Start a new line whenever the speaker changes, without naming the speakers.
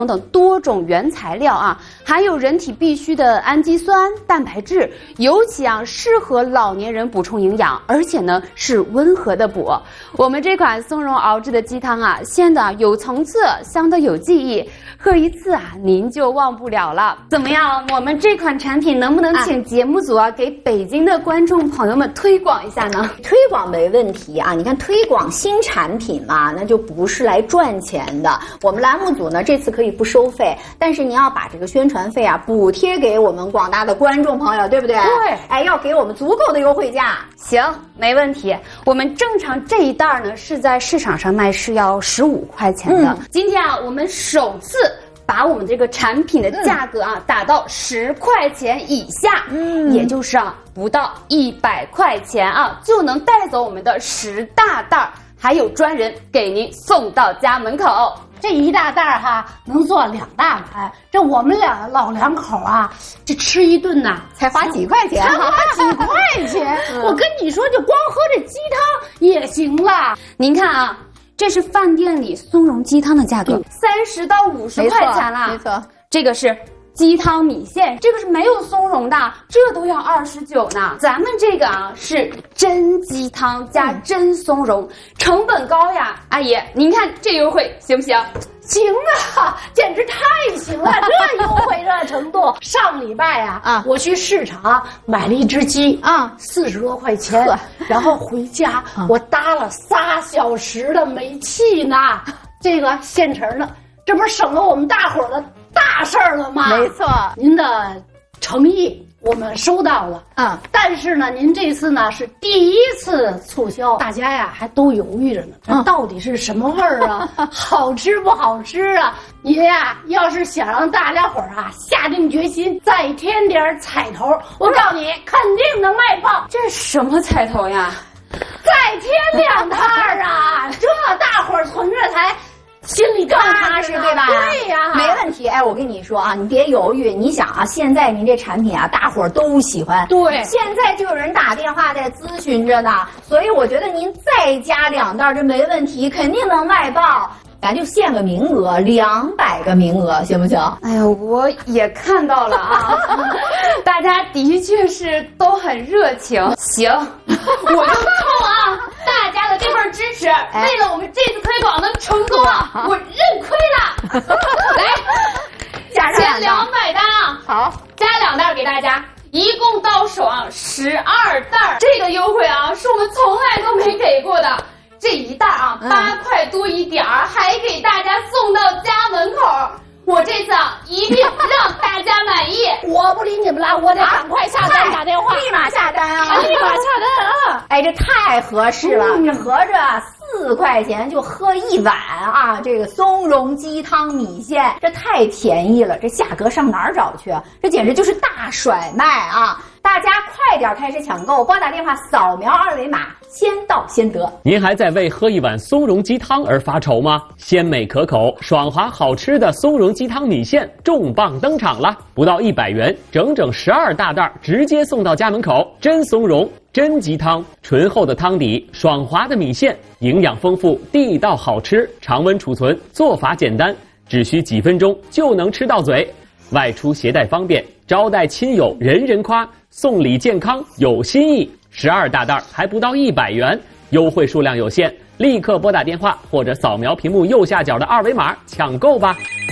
等多种原材料啊，含有人体必需的氨基酸、蛋白质，尤其适合老年人补充营养，而且呢是温和的补。我们这款松茸熬制的鸡汤鲜的有层次，香的有记忆，喝一次您就忘不了了。怎么样？我们这款产品能不能请节目组给北京的观众朋友们推广一下呢？
推广没问题啊，你看推广新产品嘛，那就不是来赚钱的。我们栏目组呢这次可以不收费，但是您要把这个宣传费补贴给我们广大的观众朋友，对不对？
对，
要给我们足够的优惠价。
行，没问题。我们正常这一袋呢是在市场上卖是要15块钱的，今天我们首次把我们这个产品的价格打到10块钱以下，也就是不到100块钱就能带走我们的10大袋，还有专人给您送到家门口。
这一大袋能做2大碗，这我们俩老两口这吃一顿
才花几块钱，
才花几块钱。我跟你说，就光喝这鸡汤也行了。
您看这是饭店里松茸鸡汤的价格，30到50块钱了。
没错，
这个是鸡汤米线，这个是没有松茸的，这都要29呢。咱们这个是真鸡汤加真松茸，成本高呀。阿姨，您看这优惠行不行？
行啊，简直太行了！这优惠这程度，上礼拜我去市场买了一只鸡40多块钱，然后回家我搭了3小时的煤气呢，这个现成的，这不是省了我们大伙儿的大事儿了吗？
没错，
您的诚意我们收到了但是呢，您这次呢是第一次促销，大家还都犹豫着呢，这到底是什么味儿好吃不好吃您要是想让大家伙儿下定决心再添点彩头，我告诉你，肯定能卖爆。
这是什么彩头呀？
再添2袋这大伙儿存着才心里更踏实，
对吧？
对呀，
没问题。我跟你说你别犹豫。你想现在您这产品大伙儿都喜欢，
对，
现在就有人打电话在咨询着呢，所以我觉得您再加2袋这没问题，肯定能卖爆。咱就限个名额，200个名额，行不行？
哎呀，我也看到了大家的确是都很热情。行，我就靠大家的这份支持，为了我们这次推广能成功我认亏了。来，
加
前2买单
好，
加2袋给大家，一共到手12袋。这个优惠是我们从来都没给过的。这一袋8块多一点还给大家送到家门口。我这次一定让大家满意。
我不理你们了，我得赶快下单打电话，
立马下单
立马下单
这太合适了，这合着4块钱就喝1碗这个松茸鸡汤米线，这太便宜了，这价格上哪儿找去？这简直就是大甩卖大家快点开始抢购，拨打电话扫描2维码，先到先得。
您还在为喝一碗松茸鸡汤而发愁吗？鲜美可口、爽滑好吃的松茸鸡汤米线重磅登场了，不到100元，整整12大袋，直接送到家门口。真松茸、真鸡汤，醇厚的汤底，爽滑的米线，营养丰富，地道好吃，常温储存，做法简单，只需几分钟就能吃到嘴。外出携带方便，招待亲友人人夸，送礼健康有新意。12大袋还不到100元，优惠数量有限，立刻拨打电话或者扫描屏幕右下角的2维码抢购吧。